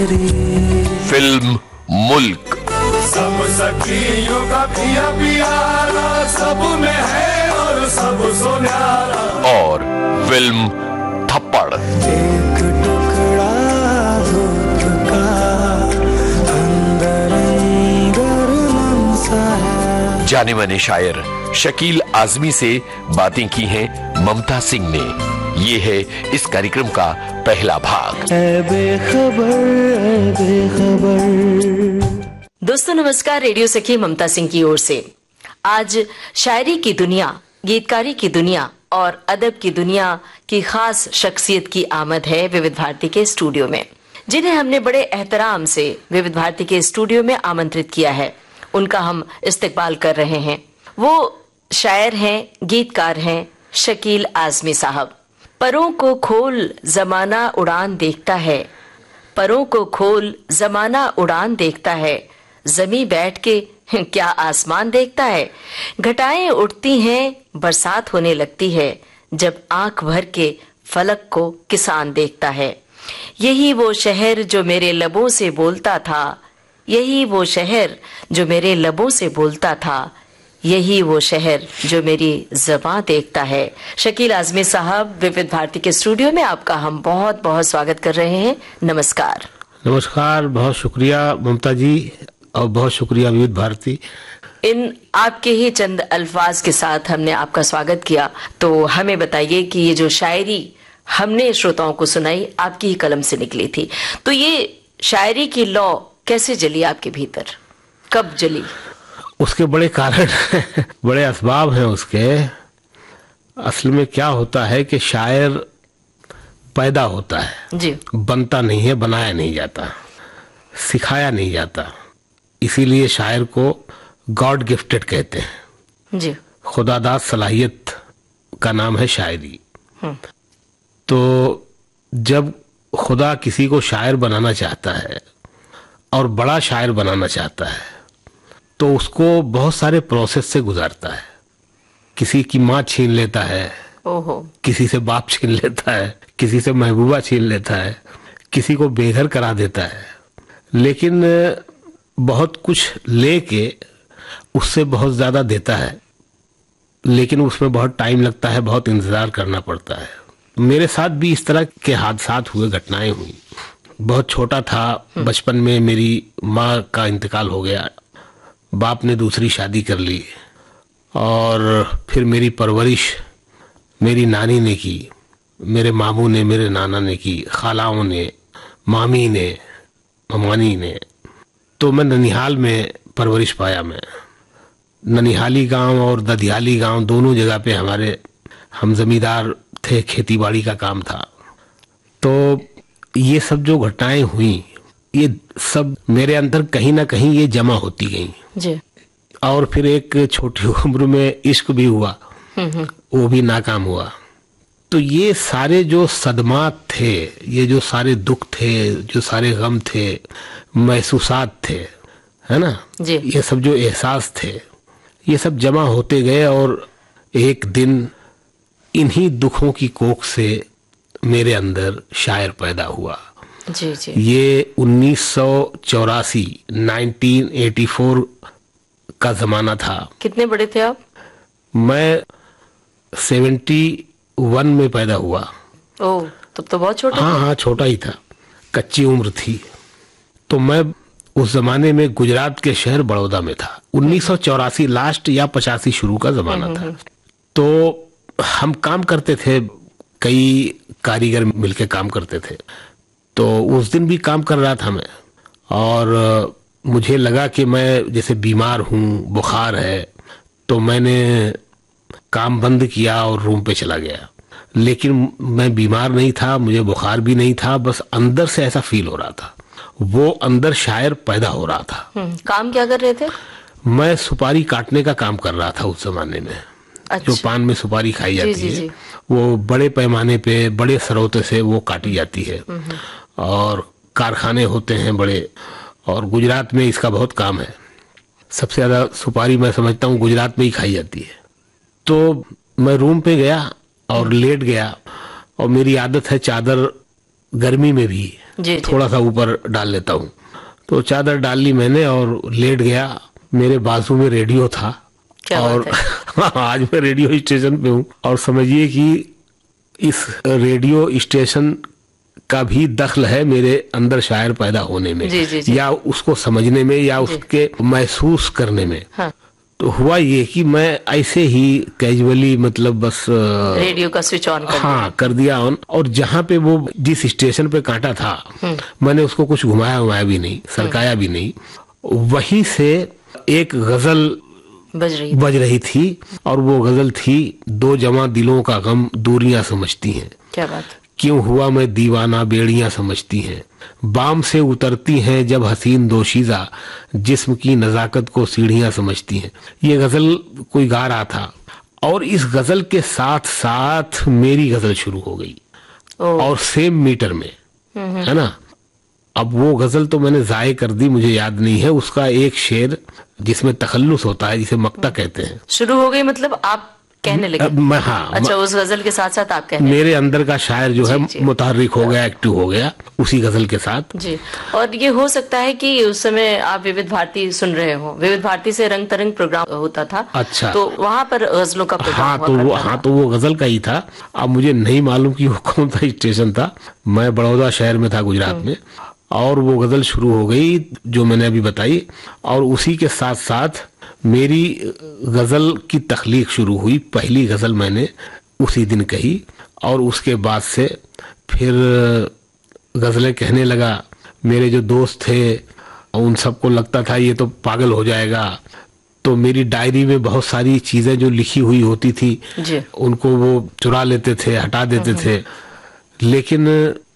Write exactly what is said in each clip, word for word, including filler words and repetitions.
Film मुल्क। सब सखियों का पिया पियारा, सब में है और सब सुन्यारा। और फिल्म थप्पड़। एक टुकड़ा धूप का अंदर अंदर मनसा है। जाने माने शायर शकील आजमी से बातें की हैं ममता सिंह ने। ये है इस कार्यक्रम का पहला भाग। ऐ बेखबर, ऐ बेखबर। दोस्तों नमस्कार, रेडियो सखी ममता सिंह की ओर से आज शायरी की दुनिया, गीतकारी की दुनिया और अदब की दुनिया की खास शख्सियत की आमद है विविध भारती के स्टूडियो में, जिन्हें हमने बड़े एहतराम से विविध भारती के स्टूडियो में आमंत्रित किया है। उनका हम इस्तकबाल कर रहे हैं। वो शायर हैं, गीतकार हैं, शकील आजमी साहब। परों को खोल जमाना उड़ान देखता है, परों को खोल जमाना उड़ान देखता है, जमी बैठ के क्या आसमान देखता है। घटाएं उठती हैं, बरसात होने लगती है, जब आंख भर के फलक को किसान देखता है। यही वो शहर जो मेरे लबों से बोलता था, यही वो शहर जो मेरे लबों से बोलता था, यही वो शहर जो मेरी ज़बां देखता है। शकील आजमी साहब, विविध भारती के स्टूडियो में आपका हम बहुत बहुत स्वागत कर रहे हैं। नमस्कार। नमस्कार, बहुत शुक्रिया ममता जी और बहुत शुक्रिया विविध भारती। इन आपके ही चंद अल्फाज के साथ हमने आपका स्वागत किया, तो हमें बताइए कि ये जो शायरी हमने श्रोताओं को सुनाई आपकी ही कलम से निकली थी, तो ये शायरी की लौ कैसे जली आपके भीतर, कब जली? उसके बड़े कारण बड़े असबाब हैं उसके। असल में क्या होता है कि शायर पैदा होता है जी, बनता नहीं है, बनाया नहीं जाता, सिखाया नहीं जाता। इसीलिए शायर को गॉड गिफ्टेड कहते हैं जी। खुदादाद सलाहियत का नाम है शायरी। तो जब खुदा किसी को शायर बनाना चाहता है और बड़ा शायर बनाना चाहता है तो उसको बहुत सारे प्रोसेस से गुजारता है। किसी की माँ छीन लेता है, ओहो, किसी से बाप छीन लेता है, किसी से महबूबा छीन लेता है, किसी को बेघर करा देता है। लेकिन बहुत कुछ लेके उससे बहुत ज्यादा देता है, लेकिन उसमें बहुत टाइम लगता है, बहुत इंतजार करना पड़ता है। मेरे साथ भी इस तरह के हादसात हुए, घटनाएं हुई। बहुत छोटा था, बचपन में मेरी माँ का इंतकाल हो गया, बाप ने दूसरी शादी कर ली और फिर मेरी परवरिश मेरी नानी ने की, मेरे मामू ने, मेरे नाना ने की, खालाओं ने, मामी ने, ममानी ने। तो मैं ननिहाल में परवरिश पाया। मैं ननिहाली गांव और ददियाली गांव दोनों जगह पे हमारे हम जमींदार थे, खेती बाड़ी का काम था। तो ये सब जो घटनाएं हुई, ये सब मेरे अंदर कहीं ना कहीं ये जमा होती गई जी। और फिर एक छोटी उम्र में इश्क भी हुआ, वो भी नाकाम हुआ। तो ये सारे जो सदमात थे, ये जो सारे दुख थे, जो सारे गम थे, महसूसात थे, है ना जी। ये सब जो एहसास थे, ये सब जमा होते गए और एक दिन इन्हीं दुखों की कोख से मेरे अंदर शायर पैदा हुआ। जी जी। ये उन्नीस सौ चौरासी नाइनटीन एटी फोर का जमाना था। कितने बड़े थे आप? मैं सेवेंटी वन में पैदा हुआ। ओह, तब तो बहुत छोटा। हाँ हाँ, छोटा ही था, कच्ची उम्र थी। तो मैं उस जमाने में गुजरात के शहर बड़ौदा में था। उन्नीस सौ चौरासी लास्ट या पचासी शुरू का जमाना था। तो हम काम करते थे, कई कारीगर मिलके काम करते थे। तो उस दिन भी काम कर रहा था मैं, और मुझे लगा कि मैं जैसे बीमार हूँ, बुखार है, तो मैंने काम बंद किया और रूम पे चला गया। लेकिन मैं बीमार नहीं था, मुझे बुखार भी नहीं था, बस अंदर से ऐसा फील हो रहा था, वो अंदर शायर पैदा हो रहा था। काम क्या कर रहे थे? मैं सुपारी काटने का काम कर रहा था उस जमाने में। अच्छा। जो पान में सुपारी खाई जाती जी, जी, है, जी। वो बड़े पैमाने पे, बड़े सरौते से वो काटी जाती है, और कारखाने होते हैं बड़े, और गुजरात में इसका बहुत काम है। सबसे ज्यादा सुपारी मैं समझता हूँ गुजरात में ही खाई जाती है। तो मैं रूम पे गया और लेट गया, और मेरी आदत है चादर गर्मी में भी जी, जी। थोड़ा सा ऊपर डाल लेता हूँ। तो चादर डाल ली मैंने और लेट गया। मेरे बाजू में रेडियो था। क्या और बात आज मैं रेडियो स्टेशन पे हूँ और समझिए कि इस रेडियो स्टेशन का भी दखल है मेरे अंदर शायर पैदा होने में, जी, जी, जी। या उसको समझने में, या उसके महसूस करने में। हाँ। तो हुआ ये कि मैं ऐसे ही कैजुअली, मतलब बस रेडियो का स्विच ऑन कर हाँ कर दिया ऑन, और जहाँ पे वो जिस स्टेशन पे कांटा था मैंने उसको कुछ घुमाया हुमाया भी नहीं, सरकाया भी नहीं। वहीं से एक गजल बज रही बज रही थी और वो गजल थी, दो जवां दिलों का गम दूरियां समझती हैं, क्या बात। क्यों हुआ मैं दीवाना बेड़ियां समझती हैं, बाम से उतरती हैं जब हसीन दोशीजा, जिस्म की नजाकत को सीढ़ियां समझती हैं। ये गजल कोई गा रहा था और इस गजल के साथ साथ मेरी गजल शुरू हो गई, और सेम मीटर में, है ना। अब वो गजल तो मैंने जाये कर दी, मुझे याद नहीं है उसका एक शेर जिसमें तखल्लुस होता है, जिसे मक्ता कहते हैं। शुरू हो गई मतलब आप कहने लगे? अब मैं हाँ अच्छा, उस गजल के साथ साथ आप कहने मेरे अंदर का शायर जो है जी। मुतहर्रिक हो गया, एक्टिव हो गया उसी गजल के साथ। जी। और ये हो सकता है कि उस समय आप विविध भारती सुन रहे हो, विविध भारती से रंग तरंग प्रोग्राम होता था। अच्छा। तो वहाँ पर गजलों का प्रोग्राम हाँ हुआ तो वो करता हाँ था। तो वो गजल का ही था। अब मुझे नहीं मालूम कि वो कौन सा स्टेशन था, मैं बड़ौदा शहर में था गुजरात में, और वो गजल शुरू हो गई जो मैंने अभी बताई, और उसी के साथ साथ मेरी गजल की तख्लीक शुरू हुई। पहली गजल मैंने उसी दिन कही और उसके बाद से फिर गजलें कहने लगा। मेरे जो दोस्त थे उन सबको लगता था ये तो पागल हो जाएगा, तो मेरी डायरी में बहुत सारी चीजें जो लिखी हुई होती थी जी। उनको वो चुरा लेते थे, हटा देते थे। लेकिन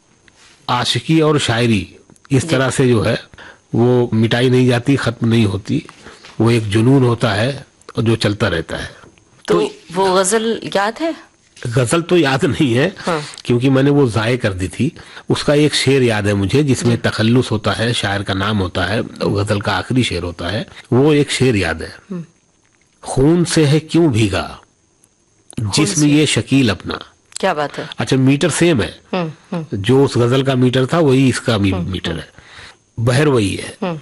आशिकी और शायरी इस तरह से जो है वो मिटाई नहीं जाती, खत्म नहीं होती, वो एक जुनून होता है और जो चलता रहता है। तो, तो वो गजल याद है? गजल तो याद नहीं है, हाँ। क्योंकि मैंने वो जाये कर दी थी। उसका एक शेर याद है मुझे जिसमें तखल्लुस होता है, शायर का नाम होता है, गजल का आखिरी शेर होता है, वो एक शेर याद है। खून से है क्यों भीगा जिस्म ये शकील अपना। क्या बात है। अच्छा, मीटर सेम है, जो उस गजल का मीटर था वही इसका भी मीटर है, बहर वही है।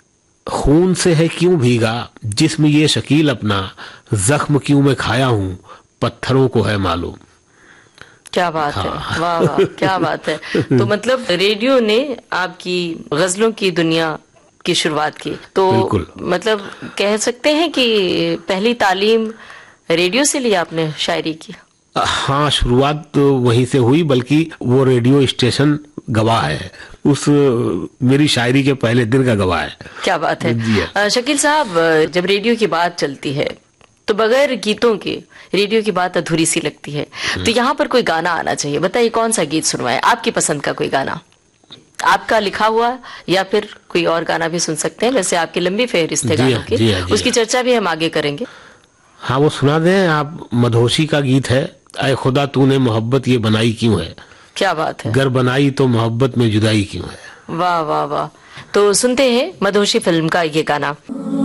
खून से है क्यों भीगा जिस्म ये शकील अपना, जख्म क्यों मैं खाया हूँ पत्थरों को है मालूम। क्या बात हाँ। है, वाह वाह, क्या बात है। तो मतलब रेडियो ने आपकी गजलों की दुनिया की शुरुआत की, तो मतलब कह सकते हैं कि पहली तालीम रेडियो से ली आपने शायरी की? हाँ, शुरुआत तो वहीं से हुई, बल्कि वो रेडियो स्टेशन गवाह है, उस मेरी शायरी के पहले दिन का गवाह है। क्या बात है। शकील साहब, जब रेडियो की बात चलती है तो बगैर गीतों के रेडियो की बात अधूरी सी लगती है। तो यहाँ पर कोई गाना आना चाहिए। बताइए कौन सा गीत सुनवाए, आपकी पसंद का कोई गाना, आपका लिखा हुआ, या फिर कोई और गाना भी सुन सकते हैं। वैसे आपकी लंबी फहरिस्त है गानों की, उसकी चर्चा भी हम आगे करेंगे। हाँ, वो सुना दें आप। मधोशी का गीत है, ऐ खुदा तूने मोहब्बत ये बनाई क्यों है। क्या बात है। गर बनाई तो मोहब्बत में जुदाई क्यों है। वाह वाह वाह। तो सुनते हैं मधोशी फिल्म का ये गाना।